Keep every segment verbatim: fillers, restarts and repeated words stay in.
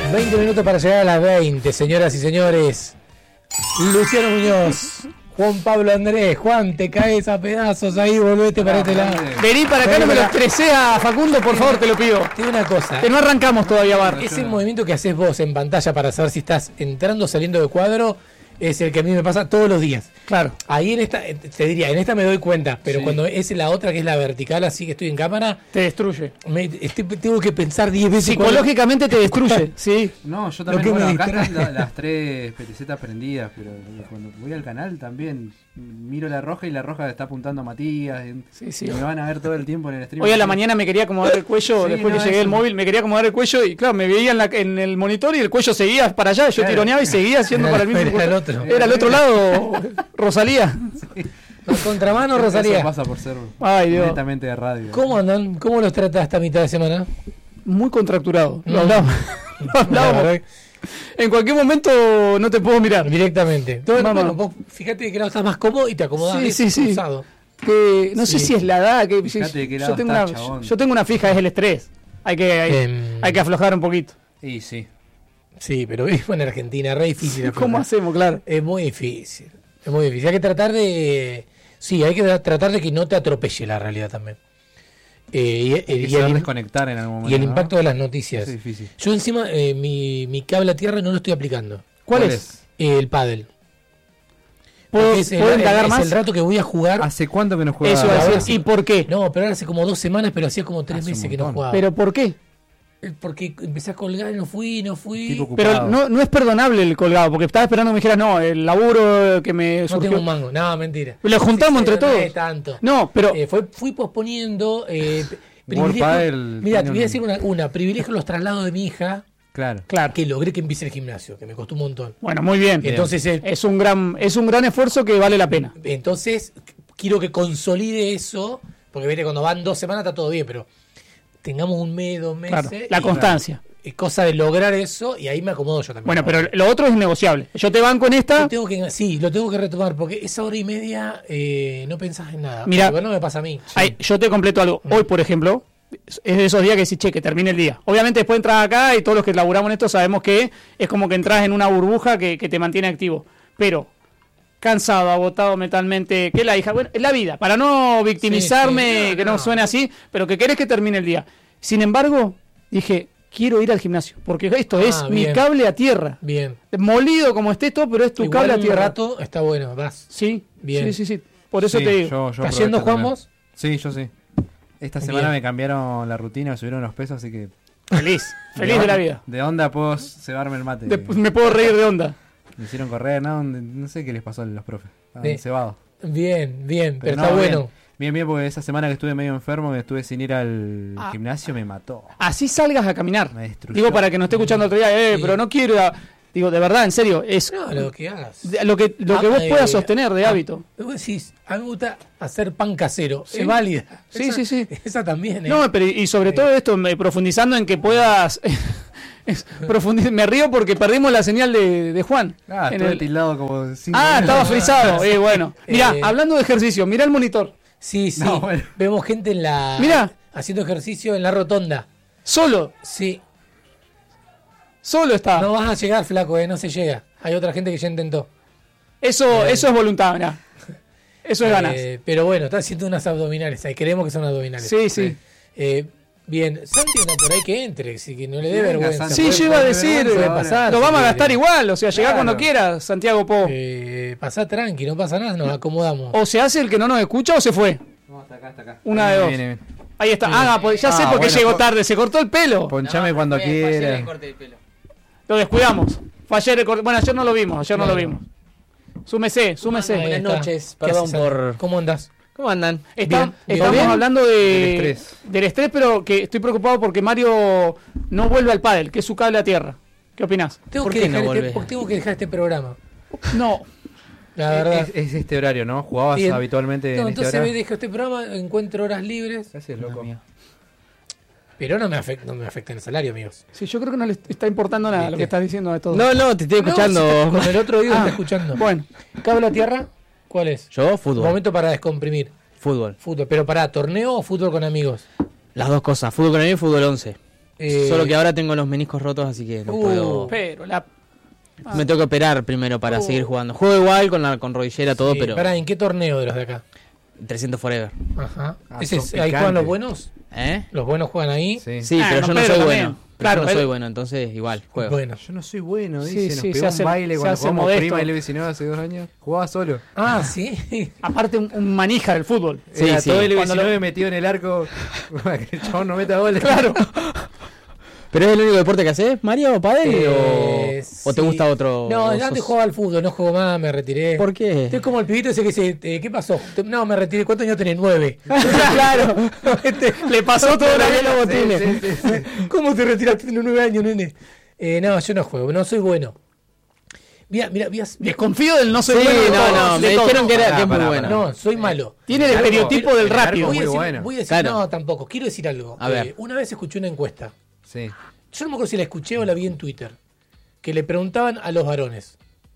veinte minutos para llegar a las veinte, señoras y señores. Luciano Muñoz, Juan Pablo Andrés. Juan, te caes a pedazos ahí, volvete para este lado. Vení para acá, no me lo estresé a Facundo, por favor, te lo pido. Te digo una cosa. Que no arrancamos todavía, Bar. Ese movimiento que haces vos en pantalla para saber si estás entrando o saliendo de cuadro es el que a mí me pasa todos los días. Claro. Ahí en esta, te diría, en esta me doy cuenta, pero Sí. cuando es la otra que es la vertical, así que estoy en cámara, Te destruye. me, estoy- tengo que pensar diez veces. cuál- Psicológicamente te destruye, sí. No, yo Lo también, que bueno, me acá distrae. están la- las tres P T Z prendidas, pero cuando voy al canal también miro la roja y la roja está apuntando a Matías. y- Sí, sí. y me van a ver todo el tiempo en el stream. Hoy a la mañana me quería acomodar el cuello, Sí, después no, que llegué eso. al móvil, me quería acomodar el cuello y claro, me veía en, la- en el monitor y el cuello seguía para allá, yo Claro. tironeaba y seguía haciendo Era- para el mismo era el costado. otro. Era el otro lado, Rosalía. Contramano, Eso Rosalía. pasa por ser Ay, Dios. netamente de radio. ¿Cómo andan? ¿Cómo los trata esta mitad de semana? Muy contracturado. Lo Mm. hablamos. Lo La hablábamos. verdad, En cualquier momento no te puedo mirar. directamente. Entonces, Mamá. bueno, vos fíjate de qué lado estás más cómodo y te acomodás Sí, bien sí, sí. cruzado. Que no sé Sí. si es la edad. Que, Fíjate de qué yo, lado tengo está, una, chabón. yo tengo una fija, es el estrés. Hay que, hay, Em. hay que aflojar un poquito. Y sí. Sí, pero vivo en Argentina, re difícil. ¿Cómo afrontar. hacemos, claro? Es muy difícil. Es muy difícil. Hay que tratar de. Sí, hay que tratar de que no te atropelle la realidad también. Eh, y, Hay que y saber el, desconectar en algún momento. y el ¿no? impacto de las noticias. Es difícil. Yo encima, eh, mi, mi cable a tierra no lo estoy aplicando. ¿Cuál, ¿Cuál es? Eh, el pádel. ¿Puedo, Porque es el- ¿puedo indagar es más? el rato que voy a jugar. ¿Hace cuánto que no juega? Eso iba a ahora decir. sí. ¿Y por qué? No, pero ahora hace como dos semanas, pero hacía como tres Hace un meses que no montón. jugaba. ¿Pero por qué? Eh, Porque empecé a colgar y no fui, no fui. Tipo ocupado. Pero no, no es perdonable el colgado, porque estaba esperando que me dijeras, no, el laburo que me no surgió. tengo un mango. No, mentira. Lo juntamos Sí, sí, entre no todos. es tanto. No, pero Eh, fue, fui posponiendo. Eh, World privilegio- Padel Mira, tiene te voy a un- decir una, una. Privilegio los traslados de mi hija, Claro. claro. que logré que empiece el gimnasio, que me costó un montón. Bueno, muy bien. Entonces, eh, Es un gran, es un gran esfuerzo que vale la pena. entonces quiero que consolide eso, porque viste, cuando van dos semanas está todo bien, pero tengamos un mes, dos meses. Claro, la y- constancia. Es cosa de lograr eso y ahí me acomodo yo también. Bueno, pero lo otro es innegociable. Yo te banco en esta. Lo tengo que, sí, lo tengo que retomar, porque esa hora y media eh, no pensás en nada. Mirá. Porque no me pasa a mí. Ay, yo te completo algo. Hoy, por ejemplo, es de esos días que decís, che, que termine el día. Obviamente después entras acá y todos los que laburamos en esto sabemos que es como que entras en una burbuja que, que te mantiene activo. Pero cansado, agotado mentalmente, que la hija, bueno, es la vida, para no victimizarme, Sí, sí. No, que no, no. suene así, pero que querés que termine el día. Sin embargo, dije, quiero ir al gimnasio, porque esto Ah, es mi bien. cable a tierra. Bien. Molido como esté todo, pero es tu Igual cable a un tierra. rato está bueno, vas. Sí, Bien. sí, sí, sí. Por eso Sí, te digo. yo- yo ¿Estás yendo, aprovecho Juan, también. vos? Sí, yo sí. Esta semana Bien. me cambiaron la rutina, me subieron los pesos, así que. Feliz, feliz de la vida. De onda puedo cebarme el mate. De- me puedo reír de onda. Me hicieron correr, no, no sé qué les pasó a los profes. Estaban Sí. cebados. Bien, bien, pero, no, está bien. bueno. Bien, bien, porque esa semana que estuve medio enfermo, que estuve sin ir al Ah. gimnasio, me mató. Así salgas a caminar. Me destruyó. Digo, para que no esté escuchando otro día, eh, Sí. pero no quiero ir a- Digo, de verdad, en serio, es No, lo que hagas. de- lo que, lo que Ah, vos eh, puedas sostener de ah, hábito. Vos decís, a mí me gusta hacer pan casero. Sí. Es válida. Sí, Esa- sí, sí. Esa también, ¿eh? No, pero y sobre todo esto, me- profundizando en que puedas... es- profundiz- me río porque perdimos la señal de, de Juan. Ah, En estuve el- tildado como cinco Ah, minutos. estaba frisado. Eh, bueno. Mirá, Eh, hablando de ejercicio, mirá el monitor. Sí, sí. No, bueno. Vemos gente en la. Mirá. Haciendo ejercicio en la rotonda. Solo, Sí. solo está. No vas a llegar, flaco, ¿eh? No se llega. Hay otra gente que ya intentó. Eso, eso es voluntad, mirá. Eso es ganas. Eh, pero bueno, está haciendo unas abdominales. Ahí creemos que son abdominales. Sí, sí. Eh, bien, Santi anda por ahí que entre, así que no le dé Venga, vergüenza. Santi. Sí, Puede- yo iba a puede- decir, puede eh, pasar, lo si vamos a quiere. gastar igual, o sea, llegá Claro. cuando quieras, Santiago Po. Eh, pasá tranqui, no pasa nada, nos acomodamos. O se hace el que no nos escucha o se fue. No, hasta acá, hasta acá. Una de Viene, dos. viene, viene. Ahí está. Ah, pues ya Ah, sé por qué bueno, llegó po- tarde, se cortó el pelo. Ponchame cuando quiera. Lo descuidamos. Fue ayer el corte- Bueno, ayer no lo vimos, ayer no lo Claro. vimos. Súmese, súmese. Ahí Buenas está. noches, ¿Qué perdón haces, Santi? por- ¿Cómo andás? ¿Cómo andan? Está- Bien, bien. estamos ¿Bien? hablando de, Del estrés. del estrés, pero que estoy preocupado porque Mario no vuelve al pádel, que es su cable a tierra. ¿Qué opinás? Tengo ¿Por que, qué dejar no este, volvés? porque tengo que dejar este programa. No. La verdad. Es, es este horario, ¿no? Jugabas Bien. habitualmente No, en entonces este me horario. dejo este programa, encuentro horas libres, ¿Qué haces, loco? pero no me afecta, no me afecta en el salario, amigos. Sí, yo creo que no le está importando nada lo que estás diciendo de todo. No, no, te estoy escuchando. No, si está- con el otro digo, Ah, está escuchando. Bueno, ¿Cable a tierra? ¿Cuál es? Yo, fútbol. Momento para descomprimir. Fútbol. Fútbol, pero para torneo o fútbol con amigos. Las dos cosas, fútbol con amigos y fútbol once. Eh, Solo que ahora tengo los meniscos rotos, así que no Uh, puedo. Pero la... Me tengo que operar primero para Uh. seguir jugando. Juego igual con la con rodillera, todo, sí, pero pará, ¿en qué torneo de los de acá? trescientos forever. Ajá. Ah, Ese es- sos ¿Ahí picante. juegan los buenos? ¿Eh? ¿Los buenos juegan ahí? Sí. Sí, Ah, pero no, yo no Pedro soy también. bueno. Pero Claro, yo no soy él- bueno, entonces igual, juego. Bueno. Yo no soy bueno, Sí, dice. sí, Nos se pegó hace- un baile se cuando hace jugamos modesto. Prima L B diecinueve hace dos años. Jugaba solo. Ah, sí. Aparte un, un manija del fútbol. Sí, Era sí. todo L B Cuando diecinueve metido en el arco para que el chabón no meta goles. Claro. ¿Pero es el único deporte que haces, Mario, o padel? Eh, o, ¿O te sí. gusta otro? No, o antes sos- jugaba al fútbol, no juego más, me retiré. ¿Por qué? Estoy como el pibito ese que dice, eh, ¿qué pasó? Te- No, me retiré. ¿Cuántos años tenés? Nueve. Claro. Este, Le pasó todo la vida. los botines. Sí, sí, sí. ¿Cómo te retiraste de los nueve años, nene? Eh, no, yo no juego, no soy bueno. Mira, mira, mira. Desconfío del no soy Sí, bueno de no, todos, no, de me todos. dijeron que era Pará, que es muy pará, bueno. No, soy malo. Tiene el Algo- estereotipo del el rápido. arco Voy a muy decir, bueno. voy a decir Claro. no, tampoco. Quiero decir algo. A ver. Eh, una vez escuché una encuesta. Sí. Yo no me acuerdo si la escuché o la vi en Twitter. Que le preguntaban a los varones.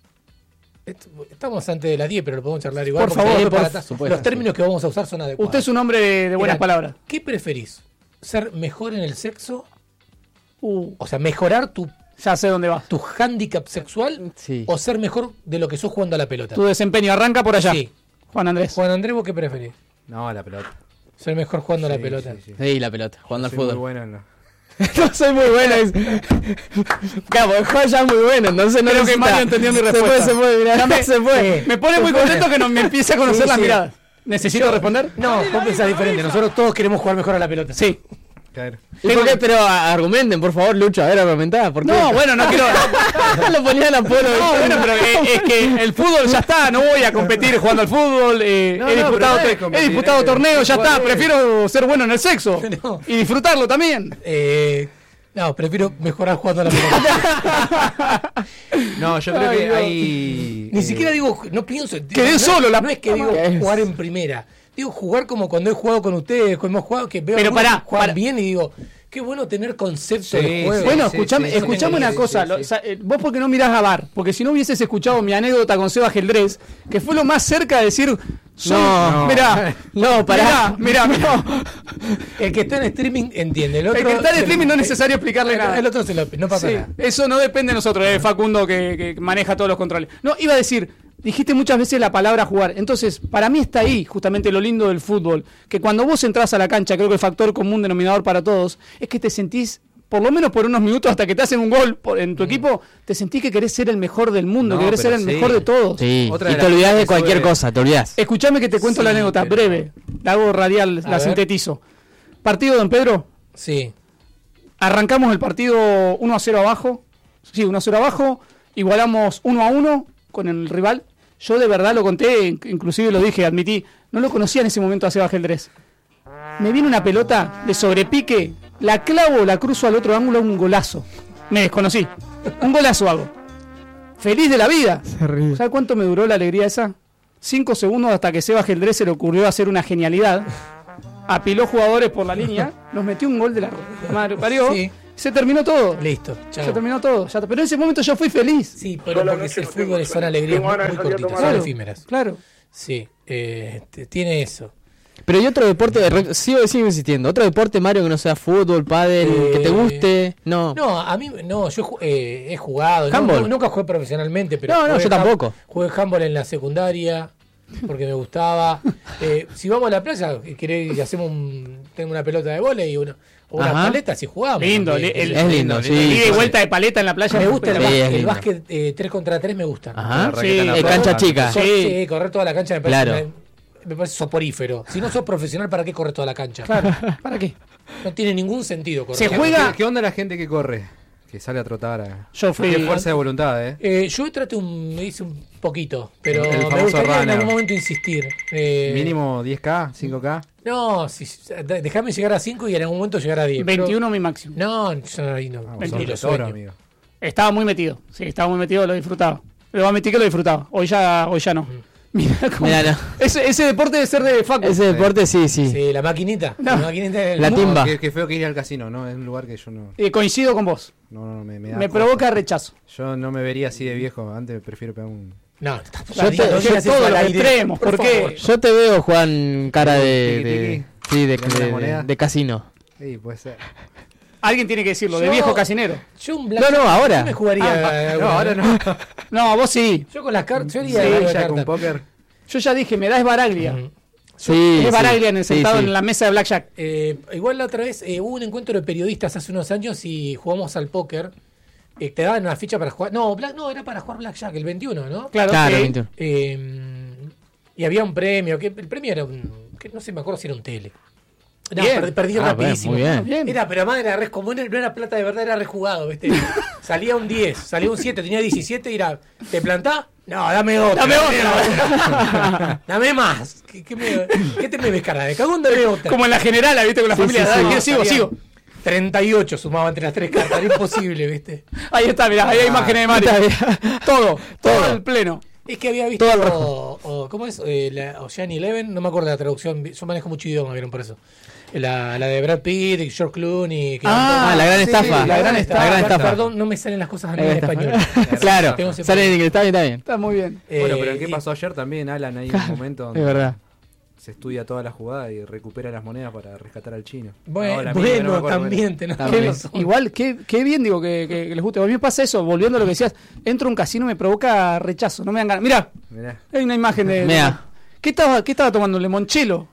Esto- Estamos antes de las diez, pero lo podemos charlar igual. Por porque favor, después por para atrás, supuesto. los términos que vamos a usar son adecuados. Usted es un hombre de, de buenas Era, palabras. ¿Qué preferís? ¿Ser mejor en el sexo? Uh, O sea, mejorar tu, ya sé dónde va. tu hándicap sexual Sí. o ser mejor de lo que sos jugando a la pelota. Tu desempeño arranca por allá. Sí. Juan Andrés. Juan Andrés, ¿vos qué preferís? No, la pelota. Ser mejor jugando a la Sí, pelota. sí, sí. Sí, la pelota, jugando al Soy muy fútbol. bueno en la- No soy muy bueno. Es... Claro, porque Juan ya es muy bueno, entonces no Creo que necesita- Mario entendió mi Se respuesta. fue, se fue, mirá, Ya me, se fue. me pone muy contento que no, me empiece a conocer Sí, las sí. miradas. ¿Necesito responder? No, vos pensás diferente. Nosotros todos queremos jugar mejor a la pelota. Sí. Claro. ¿Y por qué? Pero a- argumenten, por favor, Lucho, a ver, argumentá. ¿Por qué? No, bueno, no quiero. Lo ponían a polo. No, bueno, pero es, es que el fútbol ya está, no voy a competir jugando al fútbol, eh, No, he no, disputado, pero no es he competir, disputado es torneos, ya jugar está, bien. prefiero ser bueno en el sexo No. y disfrutarlo también. Eh, no, prefiero mejorar jugando a la pelota. No, yo creo Ay, que Dios. hay. Ni eh, siquiera digo, no pienso. Quedé no, solo, la No es que digo puta madre. jugar en primera. Digo jugar como cuando he jugado con ustedes, cuando hemos jugado, que veo Pero algunos pará, que juegan pará. bien y digo, qué bueno tener concepto Sí, de juego. sí, Bueno, sí, escuchame, sí, sí, escuchame sí, una sí, cosa, sí, lo- sí. o sea, eh, vos porque no mirás a V A R, porque si no hubieses escuchado mi anécdota con Seba Geldrés, que fue lo más cerca de decir, soy- No. mirá, No, pará. mirá, mirá, mirá. El que está en streaming entiende. El, otro, El que está en se- streaming no es necesario explicarle el- nada. El otro se lo, no pasa Sí, nada. eso no depende de nosotros, es Facundo que, que maneja todos los controles. No, iba a decir, dijiste muchas veces la palabra jugar. Entonces, para mí está ahí justamente lo lindo del fútbol, que cuando vos entras a la cancha, creo que el factor común denominador para todos es que te sentís, por lo menos por unos minutos hasta que te hacen un gol por- en tu equipo, te sentís que querés ser el mejor del mundo, No, que querés ser pero el sí. mejor de todos. Sí, Otra y de te las olvidás cosas de que cualquier sube- cosa, te olvidás. Escuchame que te cuento Sí, la anécdota, pero- breve, la hago radial, A la ver. sintetizo. Partido, don Pedro, Sí. arrancamos el partido uno a cero abajo. Sí, uno a cero abajo. Igualamos uno a uno con el rival. Yo de verdad lo conté, in- inclusive lo dije, admití. No lo conocía en ese momento a Seba Geldrés. Me viene una pelota de sobrepique, la clavo, la cruzo al otro ángulo, un golazo. Me desconocí. Un golazo hago. Feliz de la vida. ¿Sabes cuánto me duró la alegría esa? Cinco segundos hasta que Seba Geldrés se le ocurrió hacer una genialidad. Apiló jugadores por la línea, nos metió un gol de la madre parió. Sí. Se terminó todo. Listo. Se Chao. terminó todo. Ya- pero en ese momento yo fui feliz. Sí, pero porque el fútbol son alegrías muy, muy cortitas, son Claro, efímeras. claro. Sí, eh, t- tiene eso. Pero hay otro deporte, de re- sigo, sigo insistiendo, otro deporte, Mario, que no sea fútbol, pádel, Eh, que te guste, no. No, a mí no, yo ju- eh, he jugado. no- Handball. no- nunca jugué profesionalmente, pero. No, no, jugué yo ham- tampoco. Jugué handball en la secundaria porque me gustaba. Eh, si vamos a la playa, querés y hacemos un, tengo una pelota de vóley y una, o una Ajá. paleta, si jugamos. Lindo, también. li- el- Es lindo, sí. Ida y sí. vuelta de paleta en la playa. Me gusta el Sí, básquet, es el lindo. básquet eh, tres contra tres me gusta. Ajá. La raqueta en la Sí, Eh, playa. cancha chica. Cor- Sí. sí, correr toda la cancha me parece, Claro. me, me parece soporífero. Si no sos profesional, ¿para qué corres toda la cancha? Claro. ¿Para qué? No tiene ningún sentido correr. Se ¿Qué- juega- ¿Qué, qué onda la gente que corre? Que sale a trotar. A... Yo fui. Qué fuerza de voluntad, ¿eh? Eh, yo traté un, me hice un poquito, pero El me famoso gustaría en runner. algún momento insistir. Eh, Mínimo diez K, cinco K. No, si, si- de- déjame llegar a cinco y en algún momento llegar a diez. pero- veintiuno mi máximo. No, yo ahí no. Ah, ni vos sos lo retoro, sueño. amigo. Estaba muy metido. Sí, estaba muy metido, lo disfrutaba. Debo admitir que lo disfrutaba. Hoy ya, hoy ya no. Mira cómo- Mirá, no. Ese, ese deporte debe ser de Facu. Ese deporte sí, sí. Sí, la maquinita. No. La maquinita del- La No, timba. qué, qué feo que ir al casino, ¿no? Es un lugar que yo no. Eh, coincido con vos. No, no, me, me da Me cosa. provoca rechazo. Yo no me vería así de viejo. Antes prefiero pegar un. No, está- Yo no te- digas yo eso todos al los aire, extremos, ¿por qué? favor. Yo te veo, Juan, cara de, Tiki, de, tiki. sí, de, Tirando de- la moneda. de casino. Sí, puede ser. Alguien tiene que decirlo, de Yo- viejo casinero. Yo un No, blackjack. no, ahora. Yo me jugaría. Ah, alguna No, ahora vez. no. No, vos sí. Yo con las cartas. Yo haría Sí, algo de ya con cartas. póker. Yo ya dije, me da es Baraglia. Mm. Sí, es sí. Baraglia en el Sí, sentado sí. en la mesa de Blackjack. Eh, igual la otra vez eh, hubo un encuentro de periodistas hace unos años y jugamos al póker. Eh, te daban una ficha para jugar. No, Black, no, era para jugar Blackjack, el veintiuno, ¿no? Claro, Claro, ok. veintiuno. Eh, y había un premio. Que el premio era un. Que no sé, me acuerdo si era un tele. No, Bien. perdí, perdí Ah, rapidísimo. bueno, muy bien. Bien. Era, pero además era re, como no era plata de verdad, era rejugado, ¿viste? Salía un diez, salía un siete, tenía diecisiete y era, ¿te plantás? No, dame otra. Dame otra. Dame más. ¿Qué, qué, me, ¿Qué te me ves cara de cagón? Dame otra. Como en la general, ¿viste? Con la Sí, familia. sí, Dale, sí. quiero- sigo, Había sigo. treinta y ocho sumaba entre las tres cartas, era imposible, ¿viste? Ahí está, mirá, ahí hay imágenes de Mario. Todo, todo al pleno. Es que había visto, Todo al o, o- ¿cómo es? Eh, la Ocean Eleven, no me acuerdo de la traducción, yo manejo mucho idioma, vieron por eso. La, la de Brad Pitt, y George Clooney. que Ah, la gran estafa. La gran estafa. La gran estafa. Perdón, no me salen las cosas a mí La en gran español. estafa. Claro, Tengo ese sale en problema. inglés, está bien, está bien. Está muy bien. Bueno, Eh, pero ¿en qué y- pasó ayer también, Alan? Hay un momento donde Es verdad. se estudia toda la jugada y recupera las monedas para rescatar al chino. Bueno, Ahora mismo, bueno no me acuerdo también cómo tenés También. razón. Igual, qué, qué bien, digo, que, que- que les guste. A mí me pasa eso, volviendo a lo que decías, entro a un casino y me provoca rechazo, no me dan ganas. Mirá, era. Mirá. hay una imagen de... Mira. ¿Qué estaba, qué estaba tomando? ¿Limonchelo?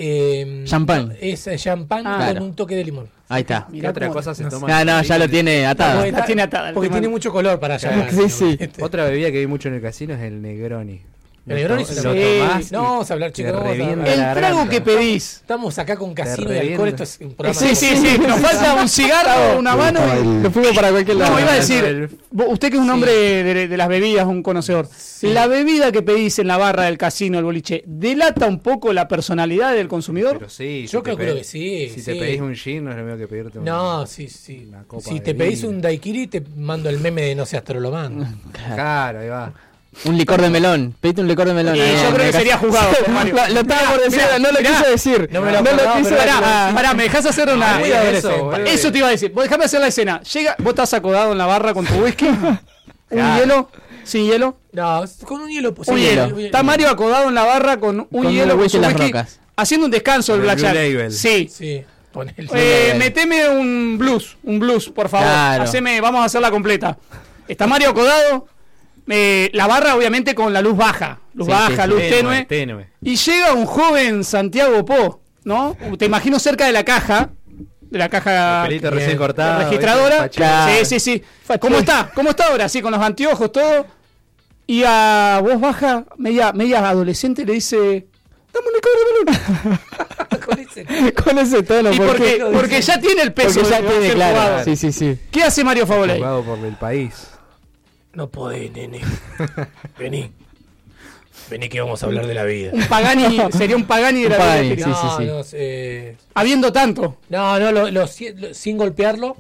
Eh, Champán. Es eh, champán Ah, con claro. un toque de limón. Ahí está. ¿Qué Mirá otra cómo- cosa se no toma? No, no, ya lo tiene atado. Porque, La tiene atada, el porque tema. tiene mucho color para champán. Sí, sí. Este, Otra bebida que vi mucho en el casino es el Negroni. El Negroni Lo es to- una- lo Sí, tomás no y vamos a hablar, te chicos, no vamos a revienta hablar. El la trago garganta. que pedís. Estamos acá con casino y revienta. alcohol. Esto es un programa Sí, de sí, sí, nos falta un cigarro, una mano y... Lo fuimos para cualquier lado. No, iba a el- decir, vos- usted que es un hombre de, de las bebidas, un conocedor, la bebida que pedís en la barra del casino, el boliche, ¿delata un poco la personalidad del consumidor? Pero sí, Yo si te creo pe- que sí, Si sí. te pedís un gin, no es lo mismo que pedirte un. No, sí, sí. Una copa Si de te pedís vino. un daiquiri, te mando el meme de no seas trolomán. Claro, ahí va. Un licor de melón. Pediste un licor de melón. Y ahí yo en creo el que sería casino. jugado por Mario. Lo, lo estaba por decir, Mirá, no lo mirá. quise decir. No me lo no acordaba, lo quise pero decir. Pará, pará, me dejás hacer una... Ah, Muy eso, adolescente. boludo. Eso te iba a decir. Vos déjame hacer la escena. Llega, vos estás acodado en la barra con tu whisky. Un Claro. hielo. Sin hielo. No, con un hielo. Un hielo. un Está Mario acodado en la barra con un Con hielo un con whisky su en las whisky, rocas. haciendo un descanso del Con el Blue Blackjack. Label. Sí. Sí, ponele. Eh, meteme un blues, un blues, por favor. Claro. Haceme, vamos a hacerla completa. Está Mario acodado. eh, la barra, obviamente, con la luz baja. Luz Sí, baja, sí, sí. luz Tenue, tenue. tenue. Y llega un joven Santiago Po, ¿no? Te imagino cerca de la caja. De la caja. El pelito Bien. recién cortado. La registradora. ¿viste? Fachero. Sí, sí, sí. ¿Cómo está? ¿Cómo está ahora? Sí, con los anteojos, todo. Y a voz baja, media, media adolescente, le dice: dame un licor de melón. Con ese- Con ese tono. Y ¿por porque, qué? porque ya tiene el peso. Porque ya de tiene, ser claro. jugado. Sí, sí, sí. ¿Qué hace Mario Favoley? Jugado por el país. No podés, nene. Vení. Vení que vamos a hablar de la vida. Un Pagani, sería un Pagani de Un la Pagani, vida. sí, no, sí, sí. no, eh, Habiendo tanto. no, no, lo, lo si- lo- sin golpearlo.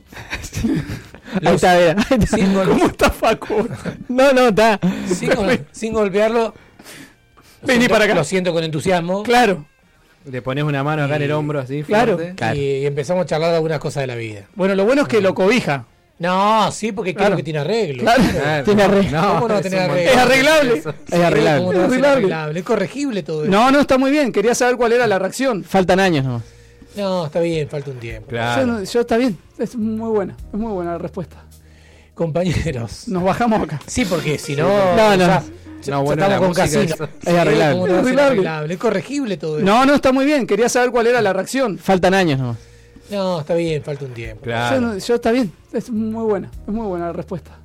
Ahí está, mira. Sin, gol- ¿Cómo está Facu? No, no, está. sin gol- sin golpearlo. Lo Vení siento- para acá. Lo siento con entusiasmo. Claro. Le pones una mano acá en el hombro así, Claro. fuerte. Claro. Y, y empezamos a charlar de algunas cosas de la vida. Bueno, lo bueno es que lo cobija. No, sí, porque Claro. creo que tiene arreglo. Claro. Claro. Tiene arreglo. ¿Cómo no va a es tener un arreglo? Es arreglable. Eso. Es ¿Cómo arreglable. no va a ser Arreglable. arreglable? Es corregible todo eso. No, no, está muy bien. Quería saber cuál era la reacción. Faltan años nomás. No, está bien, falta un tiempo. Claro. Yo, no- yo está bien. Es muy buena. Es muy buena la respuesta. Compañeros. Nos bajamos acá. Sí, porque si no. No, no. ya- No, ya bueno, estamos la con música casino. eso. Sí, Es arreglable. ¿cómo no va a ser Arreglable. arreglable? Es corregible todo eso. No, no, está muy bien. Quería saber cuál era la reacción. Faltan años nomás. No, está bien, falta un tiempo. Yo, Claro. no- yo está bien. Es muy buena. Es muy buena la respuesta.